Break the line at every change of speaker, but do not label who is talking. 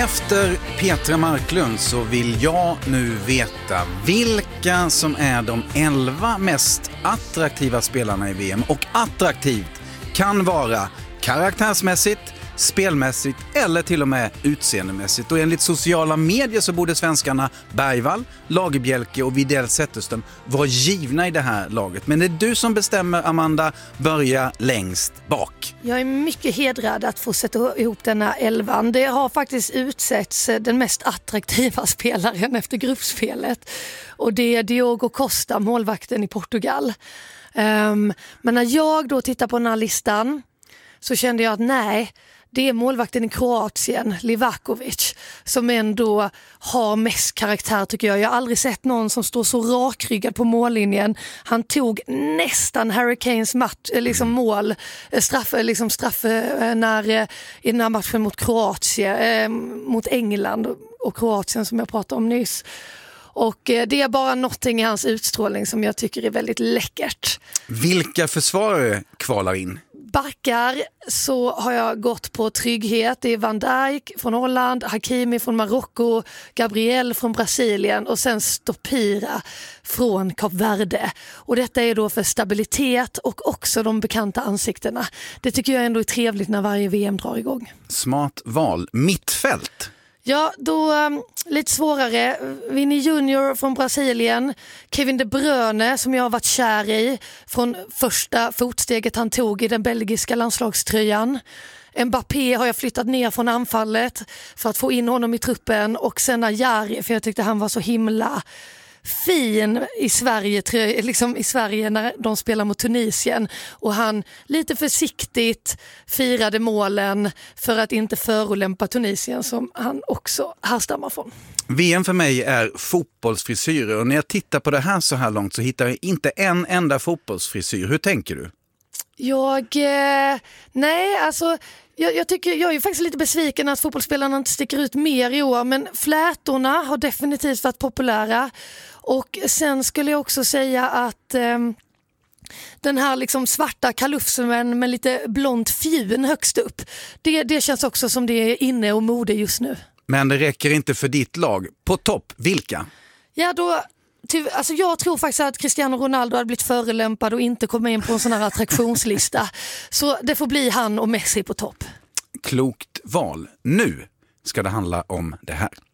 Efter Petra Marklund så vill jag nu veta vilka som är de 11 mest attraktiva spelarna i VM. Och attraktivt kan vara karaktärsmässigt, spelmässigt eller till och med utseendemässigt. Och enligt sociala medier så borde svenskarna Bergvall, Lagerbielke och Widell Zetterström vara givna i det här laget. Men det är du som bestämmer, Amanda. Börja längst bak. Jag är mycket hedrad att få sätta ihop denna 11. Det har faktiskt utsetts den mest attraktiva spelaren efter gruppspelet. Och det är Diogo Costa, målvakten i Portugal. Men när jag då tittar på den här listan så kände jag att nej, det är målvakten i Kroatien, Livakovic, som ändå har mest karaktär tycker jag. Jag har aldrig sett någon som står så rakryggad på mållinjen. Han tog nästan Harry Kanes mål, straff när i den här matchen mot Kroatien, mot England och Kroatien som jag pratade om nyss. Och det är bara någonting i hans utstrålning som jag tycker är väldigt läckert. Vilka försvarare kvalar in? Backar så har jag gått på trygghet. Det är Van Dijk från Holland, Hakimi från Marocko, Gabriel från Brasilien och sen Stopira från Kap Verde. Och detta är då för stabilitet och också de bekanta ansiktena. Det tycker jag ändå är trevligt när varje VM drar igång. Smart val. Mittfält. Ja, då lite svårare. Vinny Junior från Brasilien, Kevin De Bruyne som jag har varit kär i från första fotsteget han tog i den belgiska landslagströjan. Mbappé har jag flyttat ner från anfallet för att få in honom i truppen och sen Ajari för jag tyckte han var så himla fin i Sverige, liksom i Sverige när de spelar mot Tunisien och han lite försiktigt firade målen för att inte förolämpa Tunisien som han också härstammar från. VM för mig är fotbollsfrisyrer och när jag tittar på det här så här långt så hittar jag inte en enda fotbollsfrisyr. Hur tänker du? Jag tycker jag är faktiskt lite besviken att fotbollsspelarna inte sticker ut mer i år, men flätorna har definitivt varit populära och sen skulle jag också säga att den här liksom svarta kalufsen med lite blont fjun högst upp, det känns också som det är inne och mode just nu. Men det räcker inte för ditt lag. På topp, vilka? Ja, jag tror faktiskt att Cristiano Ronaldo hade blivit förelämpad och inte komma in på en sån här attraktionslista. Så det får bli han och Messi på topp. Klokt val. Nu ska det handla om det här.